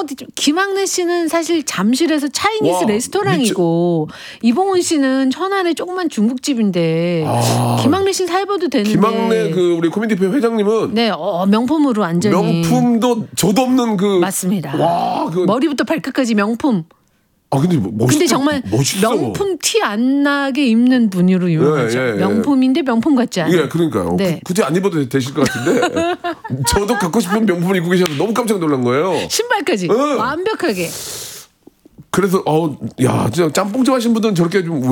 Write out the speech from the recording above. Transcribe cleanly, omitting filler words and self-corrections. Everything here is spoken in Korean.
김학래 씨는 사실 잠실에서 차이니스 레스토랑이고 이봉훈 씨는 천안의 조그만 중국집인데 김학래 씨는 살봐도 되는데. 김학래 그 우리 코미디페 회장님은 네, 명품으로 완전히. 명품도 저도 없는 그. 맞습니다. 와, 그 머리부터 발끝까지 명품. 근데 멋있다. 근데 정말 멋있어. 명품 티 안 나게 입는 분으로 유명하죠. 예. 명품인데 명품 같지 않아요. 예, 그러니까요. 네. 굳이 안 입어도 되실 것 같은데 저도 갖고 싶은 명품을 입고 계셔서 너무 깜짝 놀란 거예요. 신발까지 완벽하게. 그래서 야, 진짜 짬뽕 좋아하시는 분들은 저렇게 좀